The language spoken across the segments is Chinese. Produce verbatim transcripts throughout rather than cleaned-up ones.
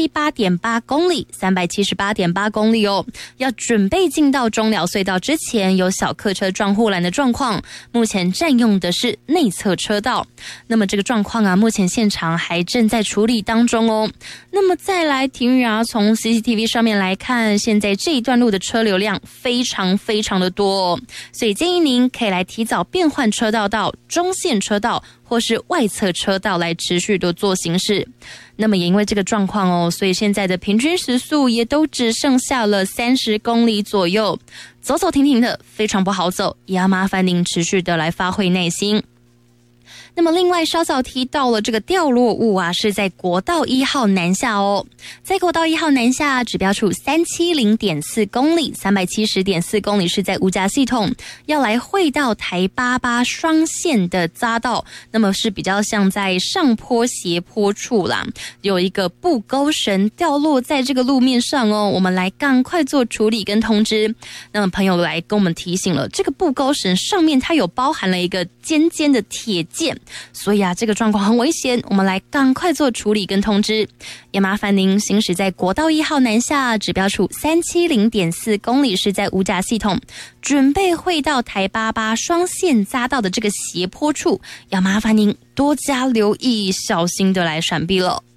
七八点八公里，三百七十八点八公里哦。要准备进到中寮隧道之前，有小客车撞护栏的状况，目前占用的是内侧车道。那么这个状况啊，目前现场还正在处理当中哦。那么再来，庭宇啊，从 C C T V 上面来看，现在这一段路的车流量非常非常的多哦，所以建议您可以来提早变换车道到中线车道或是外侧车道来持续的做行驶。那么也因为这个状况哦，所以现在的平均时速也都只剩下了三十公里左右，走走停停的非常不好走，也要麻烦您持续的来发挥耐心。那么另外稍早提到了这个掉落物啊，是在国道一号南下哦，在国道一号南下指标处三百七十点四公里，三百七十点四公里是在无闸系统，要来汇到台八八双线的匝道，那么是比较像在上坡斜坡处啦，有一个布钩绳掉落在这个路面上哦，我们来赶快做处理跟通知。那么朋友来跟我们提醒了，这个布钩绳上面它有包含了一个尖尖的铁件，所以啊，这个状况很危险，我们来赶快做处理跟通知。也麻烦您行驶在国道一号南下指标处三百七十点四公里是在无闸系统，准备汇到台八八双线匝道的这个斜坡处，要麻烦您多加留意，小心的来闪避了。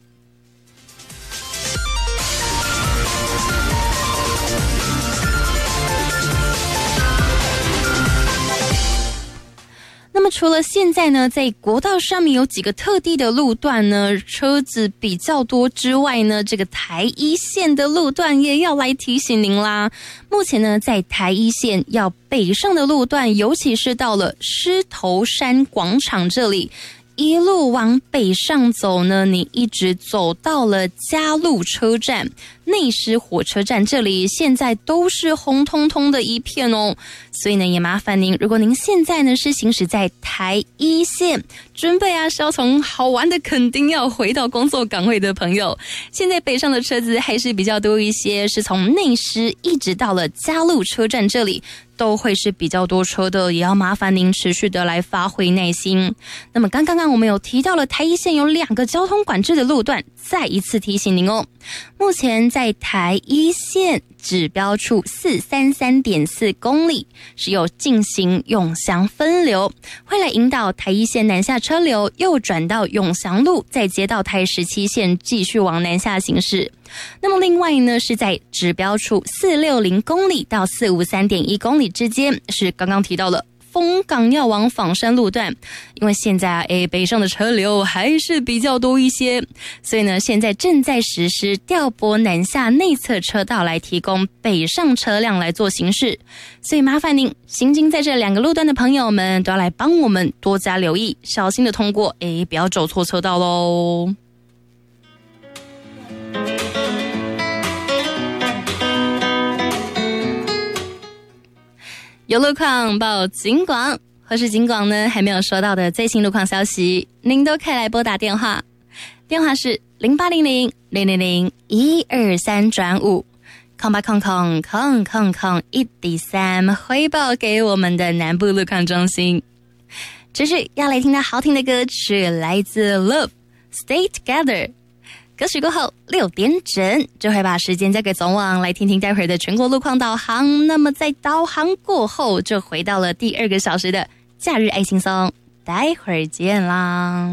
那么除了现在呢，在国道上面有几个特地的路段呢，车子比较多之外呢，这个台一线的路段也要来提醒您啦。目前呢，在台一线要北上的路段，尤其是到了狮头山广场这里，一路往北上走呢，你一直走到了嘉路车站、内狮火车站这里，现在都是红彤彤的一片哦。所以呢，也麻烦您，如果您现在呢是行驶在台一线，准备啊是要从好玩的垦丁要回到工作岗位的朋友，现在北上的车子还是比较多一些，是从内狮一直到了嘉路车站这里，都会是比较多车的，也要麻烦您持续的来发挥耐心。那么刚刚刚我们有提到了台一线有两个交通管制的路段，再一次提醒您哦。目前在台一线指标处四百三十三点四公里是有进行永祥分流，会来引导台一线南下车流右转到永祥路，再接到台十七线继续往南下行驶。那么另外呢，是在指标处四百六十公里到四百五十三点一公里之间，是刚刚提到了丰港要往枋山路段，因为现在啊，诶，北上的车流还是比较多一些，所以呢，现在正在实施调拨南下内侧车道来提供北上车辆来做行驶，所以麻烦您行经在这两个路段的朋友们都要来帮我们多加留意，小心的通过，诶，不要走错车道咯。有路况报警广，或是警广呢还没有收到的最新路况消息，您都可以来拨打电话，电话是零八零零零零零一二三转五，空八空空空空空一底三，回报给我们的南部路况中心。这是要来听到好听的歌曲，来自 Love Stay Together。歌曲过后六点整，就会把时间交给总网来听听待会儿的全国路况导航。那么在导航过后，就回到了第二个小时的假日爱轻松，待会儿见啦。